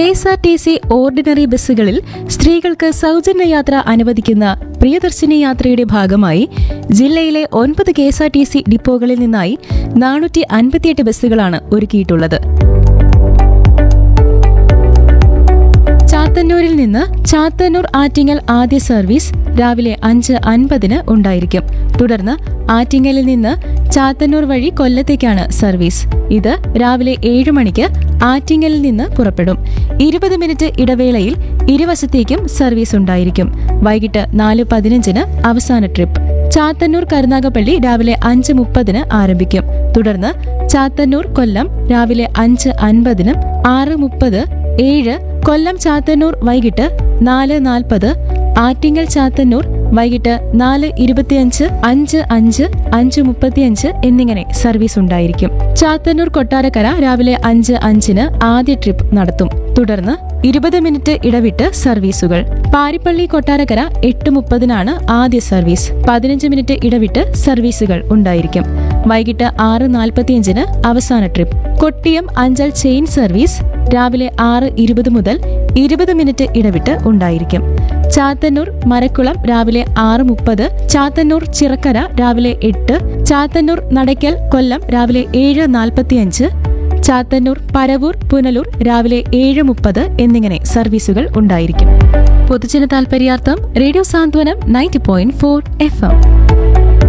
KSRTC ordinary ബസ്സുകളിൽ സ്ത്രീകൾക്ക് സൗജന്യ യാത്ര അനുവദിക്കുന്ന പ്രിയദർശിനി യാത്രയുടെ ഭാഗമായി ജില്ലയിലെ 9 KSRTC ഡിപ്പോകളിൽ നിന്നായി 458 ബസ്സുകളാണ് ഒരുക്കിയിട്ടുള്ളത്. ചാത്തന്നൂരിൽ നിന്ന് ചാത്തന്നൂർ ആറ്റിങ്ങൽ ആദ്യ സർവീസ് രാവിലെ 5:50 ഉണ്ടായിരിക്കും. തുടർന്ന് ആറ്റിങ്ങലിൽ നിന്ന് ചാത്തന്നൂർ വഴി കൊല്ലത്തേക്കാണ് സർവീസ്. ഇത് രാവിലെ 7 മണിക്ക് ആറ്റിങ്ങലിൽ നിന്ന് പുറപ്പെടും. 20 മിനിറ്റ് ഇടവേളയിൽ ഇരുവശത്തേക്കും സർവീസ് ഉണ്ടായിരിക്കും. വൈകിട്ട് 4:15 അവസാന ട്രിപ്പ്. ചാത്തന്നൂർ കരുനാഗപ്പള്ളി രാവിലെ 5:30 ആരംഭിക്കും. തുടർന്ന് ചാത്തന്നൂർ കൊല്ലം രാവിലെ 5:50, 6:30, 7 കൊല്ലം ചാത്തന്നൂർ വൈകിട്ട് 4:40, ആറ്റിങ്ങൽ ചാത്തന്നൂർ വൈകിട്ട് 4:25, 5:05, 5:35 എന്നിങ്ങനെ സർവീസ് ഉണ്ടായിരിക്കും. ചാത്തന്നൂർ കൊട്ടാരക്കര രാവിലെ 5:05 ആദ്യ ട്രിപ്പ് നടത്തും. തുടർന്ന് 20 മിനിറ്റ് ഇടവിട്ട് സർവീസുകൾ. പാരിപ്പള്ളി കൊട്ടാരക്കര 8:30 ആദ്യ സർവീസ്. 15 മിനിറ്റ് ഇടവിട്ട് സർവീസുകൾ ഉണ്ടായിരിക്കും. വൈകിട്ട് 6:45 അവസാന trip. Kottiyam Anchal chain service രാവിലെ 6:20 മുതൽ 20 മിനിറ്റ് ഇടവിട്ട് ഉണ്ടായിരിക്കും. ചാത്തന്നൂർ മരക്കുളം രാവിലെ 6:30, ചാത്തന്നൂർ ചിറക്കര രാവിലെ 8, ചാത്തന്നൂർ നടയ്ക്കൽ കൊല്ലം രാവിലെ 7:45, ചാത്തന്നൂർ പരവൂർ പുനലൂർ രാവിലെ 7:30 എന്നിങ്ങനെ സർവീസുകൾ ഉണ്ടായിരിക്കും. പൊതുജന താൽപര്യാർത്ഥം റേഡിയോ സാന്ത്വനം 90.4 FM.